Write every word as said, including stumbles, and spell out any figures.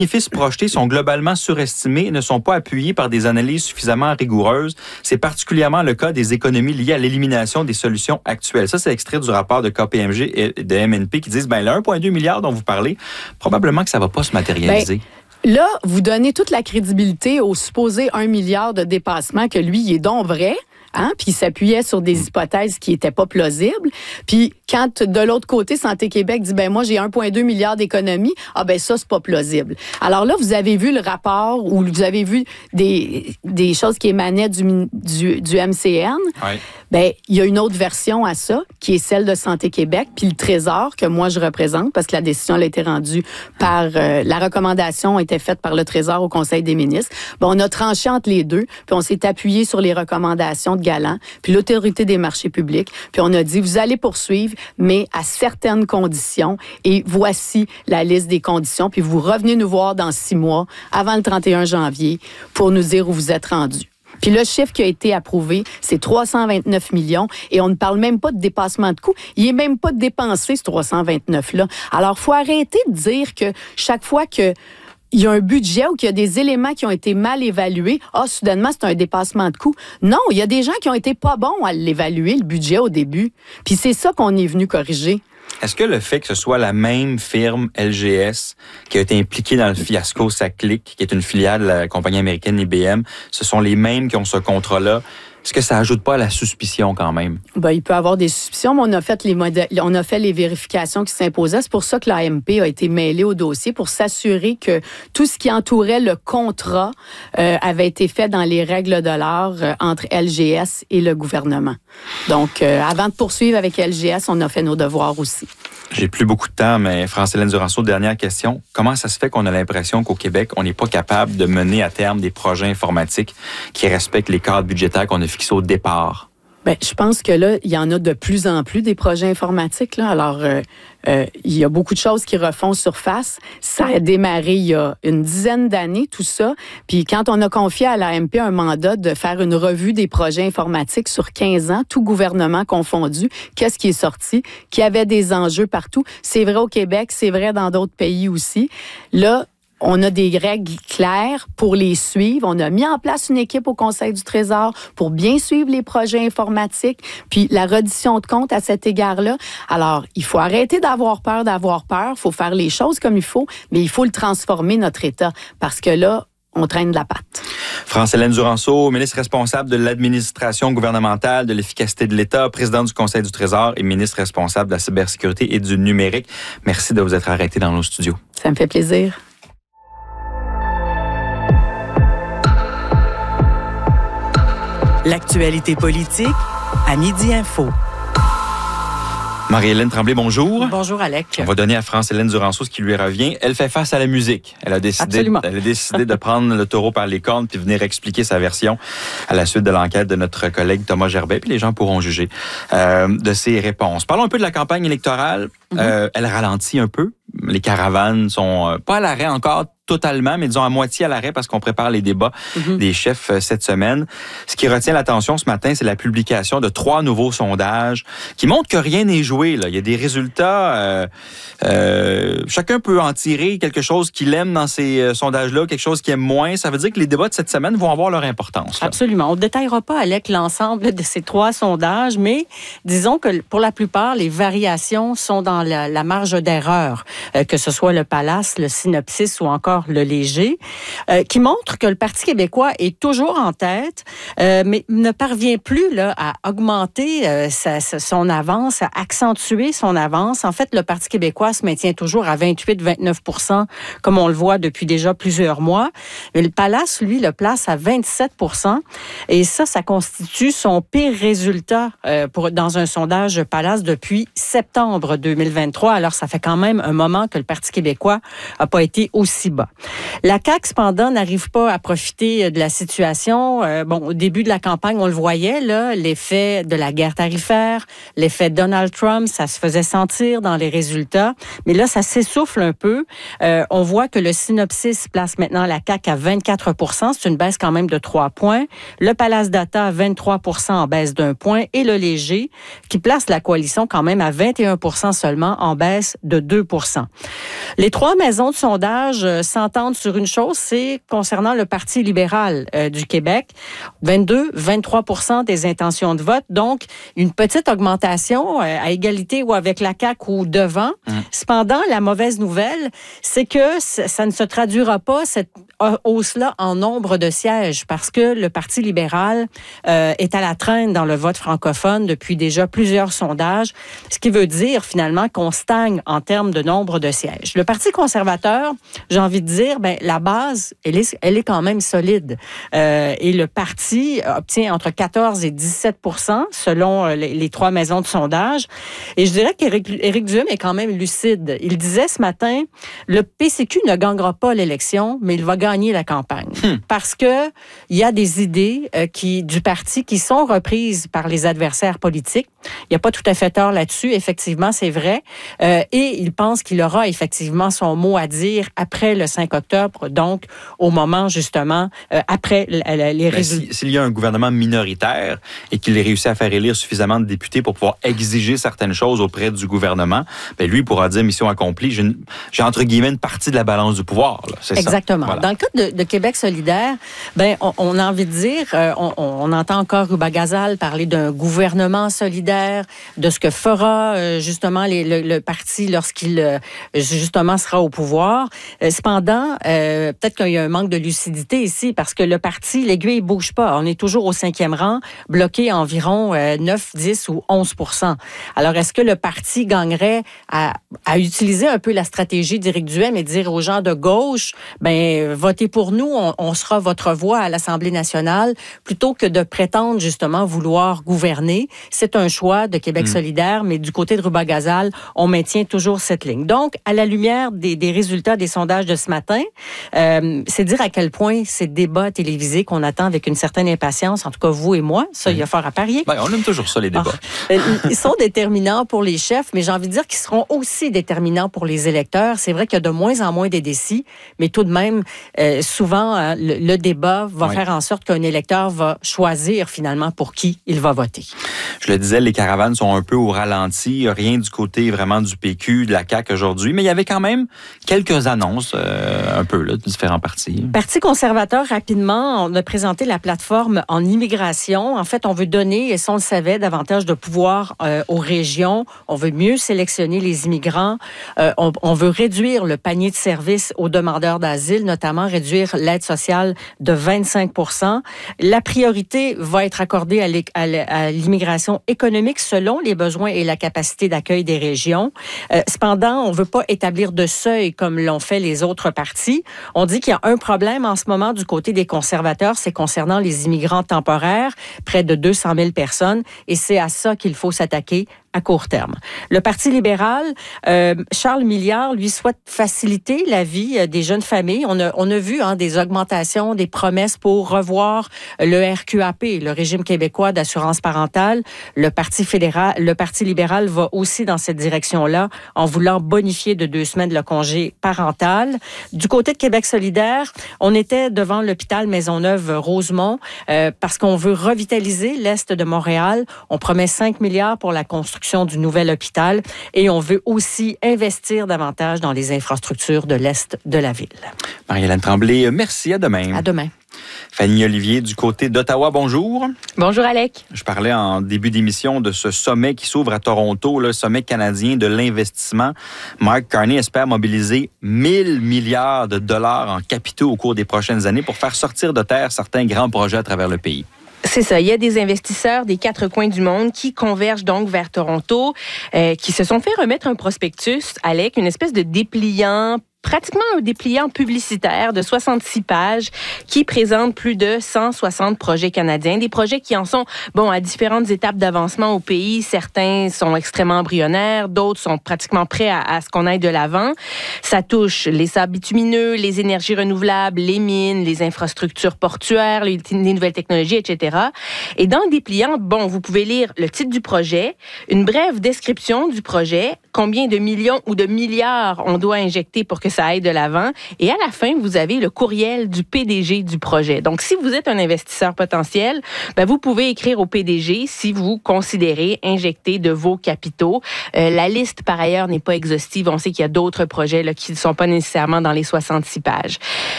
bénéfices projetés sont globalement surestimés et ne sont pas appuyés par des analyses suffisamment rigoureuses. C'est particulièrement le cas des économies liées à l'élimination des solutions actuelles. Ça, c'est extrait du rapport de K P M G et de M N P qui disent, ben, le un virgule deux milliard dont vous parlez, probablement que ça ne va pas se matérialiser. Ben, là, vous donnez toute la crédibilité au supposé un milliard de dépassement que lui, il est donc vrai. Hein? Puis il s'appuyait sur des hypothèses qui n'étaient pas plausibles. Puis quand de l'autre côté, Santé Québec dit, ben moi j'ai un virgule deux milliard d'économies, ah ben ça, c'est pas plausible. Alors là, vous avez vu le rapport ou vous avez vu des, des choses qui émanaient du, du, du M C N. Oui. Ben, il y a une autre version à ça, qui est celle de Santé Québec, puis le Trésor, que moi je représente, parce que la décision elle a été rendue par... Euh, la recommandation a été faite par le Trésor au Conseil des ministres. Ben, on a tranché entre les deux, puis on s'est appuyé sur les recommandations de Galland, puis l'Autorité des marchés publics, puis on a dit, vous allez poursuivre, mais à certaines conditions, et voici la liste des conditions, puis vous revenez nous voir dans six mois, avant le trente et un janvier, pour nous dire où vous êtes rendus. Puis le chiffre qui a été approuvé, c'est trois cent vingt-neuf millions et on ne parle même pas de dépassement de coûts. Il n'est même pas dépensé, ce trois cent vingt-neuf-là. Alors, il faut arrêter de dire que chaque fois que il y a un budget ou qu'il y a des éléments qui ont été mal évalués, ah, soudainement, c'est un dépassement de coûts. Non, il y a des gens qui ont été pas bons à l'évaluer, le budget, au début. Puis c'est ça qu'on est venu corriger. Est-ce que le fait que ce soit la même firme L G S qui a été impliquée dans le fiasco Saclic, qui est une filiale de la compagnie américaine I B M, ce sont les mêmes qui ont ce contrat-là? Est-ce que ça ajoute pas à la suspicion quand même? Ben, il peut y avoir des suspicions, mais on a fait les modèles, on a fait les vérifications qui s'imposaient. C'est pour ça que l'A M P a été mêlée au dossier pour s'assurer que tout ce qui entourait le contrat euh, avait été fait dans les règles de l'art euh, entre L G S et le gouvernement. Donc, euh, avant de poursuivre avec L G S, on a fait nos devoirs aussi. J'ai plus beaucoup de temps, mais France-Hélène Duranceau, dernière question. Comment ça se fait qu'on a l'impression qu'au Québec, on n'est pas capable de mener à terme des projets informatiques qui respectent les cadres budgétaires qu'on a fixés au départ? Bien, je pense que là, il y en a de plus en plus des projets informatiques. Là. Alors, euh, euh, il y a beaucoup de choses qui refont surface. Ça a démarré il y a une dizaine d'années, tout ça. Puis quand on a confié à l'A M P un mandat de faire une revue des projets informatiques sur quinze ans, tout gouvernement confondu, qu'est-ce qui est sorti? Qu'il y avait des enjeux partout. C'est vrai au Québec, c'est vrai dans d'autres pays aussi. Là, on a des règles claires pour les suivre. On a mis en place une équipe au Conseil du Trésor pour bien suivre les projets informatiques, puis la reddition de comptes à cet égard-là. Alors, il faut arrêter d'avoir peur d'avoir peur. Il faut faire les choses comme il faut, mais il faut le transformer, notre État, parce que là, on traîne de la patte. France-Hélène Duranceau, ministre responsable de l'administration gouvernementale, de l'efficacité de l'État, présidente du Conseil du Trésor et ministre responsable de la cybersécurité et du numérique. Merci de vous être arrêté dans nos studios. Ça me fait plaisir. L'actualité politique à Midi Info. Marie-Hélène Tremblay, bonjour. Bonjour, Alec. On va donner à France-Hélène Duranceau ce qui lui revient. Elle fait face à la musique. Elle a décidé, elle a décidé de prendre le taureau par les cornes puis venir expliquer sa version à la suite de l'enquête de notre collègue Thomas Gerbet. Puis les gens pourront juger euh, de ses réponses. Parlons un peu de la campagne électorale. Mm-hmm. Euh, elle ralentit un peu. Les caravanes sont euh, pas à l'arrêt encore totalement, mais disons à moitié à l'arrêt parce qu'on prépare les débats mm-hmm. des chefs euh, cette semaine. Ce qui retient l'attention ce matin, c'est la publication de trois nouveaux sondages qui montrent que rien n'est joué. Là. Il y a des résultats. Euh, euh, chacun peut en tirer quelque chose qu'il aime dans ces euh, sondages-là, quelque chose qu'il aime moins. Ça veut dire que les débats de cette semaine vont avoir leur importance. Là. Absolument. On ne détaillera pas, Alec, l'ensemble de ces trois sondages, mais disons que pour la plupart, les variations sont dans la, la marge d'erreur, euh, que ce soit le Palace, le Synopsis ou encore le Léger, euh, qui montre que le Parti québécois est toujours en tête, euh, mais ne parvient plus là, à augmenter euh, sa, sa, son avance, à accentuer son avance. En fait, le Parti québécois se maintient toujours à vingt-huit à vingt-neuf pour cent, comme on le voit depuis déjà plusieurs mois. Mais le Palace, lui, le place à vingt-sept pour cent. Et ça, ça constitue son pire résultat euh, pour, dans un sondage Palace depuis septembre deux mille vingt-trois. Alors, ça fait quand même un moment que le Parti québécois n'a pas été aussi bas. La C A Q, cependant, n'arrive pas à profiter de la situation. Euh, bon, au début de la campagne, on le voyait, là, l'effet de la guerre tarifaire, l'effet Donald Trump, ça se faisait sentir dans les résultats. Mais là, ça s'essouffle un peu. Euh, on voit que le Synopsis place maintenant la C A Q à vingt-quatre pour cent. C'est une baisse quand même de trois points. Le Palace Data à vingt-trois pour cent en baisse d'un point. Et le Léger, qui place la coalition quand même à vingt et un pour cent seulement en baisse de deux pour cent. cent. Les trois maisons de sondage euh, s'entendent sur une chose, c'est concernant le Parti libéral euh, du Québec. vingt-deux à vingt-trois pour cent des intentions de vote, donc une petite augmentation euh, à égalité ou avec la C A Q ou devant. Mmh. Cependant, la mauvaise nouvelle, c'est que ça ne se traduira pas, cette hausse-là, en nombre de sièges, parce que le Parti libéral euh, est à la traîne dans le vote francophone depuis déjà plusieurs sondages, ce qui veut dire finalement qu'on stagne en termes de nombre de sièges. Le Parti conservateur, j'ai envie de dire, ben, la base, elle est, elle est quand même solide. Euh, et le parti obtient entre quatorze et dix-sept pour cent selon les, les trois maisons de sondage. Et je dirais qu'Éric Éric Duhem est quand même lucide. Il disait ce matin, le P C Q ne gagnera pas l'élection, mais il va gagner la campagne. Hmm. Parce que il y a des idées euh, qui, du parti qui sont reprises par les adversaires politiques. Il n'y a pas tout à fait tort là-dessus. Effectivement, c'est vrai. Euh, et il pense qu'il aura effectivement son mot à dire après le cinq octobre, donc au moment justement, euh, après les résultats. S'il y a un gouvernement minoritaire et qu'il ait réussi à faire élire suffisamment de députés pour pouvoir exiger certaines choses auprès du gouvernement, ben lui pourra dire mission accomplie. J'ai, une, j'ai entre guillemets une partie de la balance du pouvoir. Là. C'est Exactement. Ça. Voilà. Dans le cas de, de Québec solidaire, ben on, on a envie de dire, euh, on, on entend encore Ruba Gazal parler d'un gouvernement solidaire, de ce que fera euh, justement les, le, le parti lorsqu'il euh, justement sera au pouvoir. Euh, cependant, euh, peut-être qu'il y a un manque de lucidité ici parce que le parti, l'aiguille ne bouge pas. On est toujours au cinquième rang, bloqué à environ euh, neuf, dix ou onze pour cent. Alors, est-ce que le parti gagnerait à, à utiliser un peu la stratégie d'Éric Duhem et dire aux gens de gauche, ben votez pour nous, on, on sera votre voix à l'Assemblée nationale, plutôt que de prétendre justement vouloir gouverner. C'est un choix de Québec mmh. solidaire, mais du côté de Ruba Gazal, on maintient toujours cette ligne. Donc, à la lumière des, des résultats des sondages de ce matin, euh, c'est dire à quel point ces débats télévisés qu'on attend avec une certaine impatience, en tout cas vous et moi, ça, mmh. il y a fort à parier. Ben, on aime toujours ça, les débats. Ah, ils sont déterminants pour les chefs, mais j'ai envie de dire qu'ils seront aussi déterminants pour les électeurs. C'est vrai qu'il y a de moins en moins d'indécis, mais tout de même, euh, souvent, euh, le, le débat va oui. faire en sorte qu'un électeur va choisir finalement pour qui il va voter. Je le disais, les caravanes sont un peu au ralenti. Rien du côté vraiment du P Q, de la C A Q aujourd'hui, mais il y avait quand même quelques annonces euh, un peu là, de différents partis. Parti conservateur, rapidement, on a présenté la plateforme en immigration. En fait, on veut donner, et ça on le savait, davantage de pouvoir euh, aux régions. On veut mieux sélectionner les immigrants. Euh, on, on veut réduire le panier de services aux demandeurs d'asile, notamment réduire l'aide sociale de vingt-cinq pour cent. La priorité va être accordée à l'immigration économique selon les besoins et la capacité d'accueil des régions. Euh, cependant, on ne veut pas établir de seuil comme l'ont fait les autres partis. On dit qu'il y a un problème en ce moment du côté des conservateurs, c'est concernant les immigrants temporaires, près de deux cent mille personnes, et c'est à ça qu'il faut s'attaquer à court terme. Le Parti libéral, euh, Charles Milliard, lui, souhaite faciliter la vie des jeunes familles. On a, on a vu hein, des augmentations, des promesses pour revoir le R Q A P, le régime québécois d'assurance parentale. Le Parti fédéral, le Parti libéral va aussi dans cette direction-là en voulant bonifier de deux semaines le congé parental. Du côté de Québec solidaire, on était devant l'hôpital Maisonneuve-Rosemont euh, parce qu'on veut revitaliser l'Est de Montréal. On promet cinq milliards pour la construction du nouvel hôpital et on veut aussi investir davantage dans les infrastructures de l'Est de la ville. Marie-Hélène Tremblay, merci. À demain. À demain. Fanny Olivier du côté d'Ottawa, bonjour. Bonjour Alec. Je parlais en début d'émission de ce sommet qui s'ouvre à Toronto, le sommet canadien de l'investissement. Mark Carney espère mobiliser mille milliards de dollars en capitaux au cours des prochaines années pour faire sortir de terre certains grands projets à travers le pays. C'est ça. Il y a des investisseurs des quatre coins du monde qui convergent donc vers Toronto, euh, qui se sont fait remettre un prospectus, Alec, une espèce de dépliant pratiquement un dépliant publicitaire de soixante-six pages qui présente plus de cent soixante projets canadiens. Des projets qui en sont, bon, à différentes étapes d'avancement au pays. Certains sont extrêmement embryonnaires, d'autres sont pratiquement prêts à, à ce qu'on aille de l'avant. Ça touche les sables bitumineux, les énergies renouvelables, les mines, les infrastructures portuaires, les, les nouvelles technologies, et cetera. Et dans le dépliant, bon, vous pouvez lire le titre du projet, une brève description du projet, combien de millions ou de milliards on doit injecter pour que ça aille de l'avant. Et à la fin, vous avez le courriel du P D G du projet. Donc, si vous êtes un investisseur potentiel, ben, vous pouvez écrire au P D G si vous considérez injecter de vos capitaux. Euh, la liste, par ailleurs, n'est pas exhaustive. On sait qu'il y a d'autres projets là, qui ne sont pas nécessairement dans les soixante-six pages.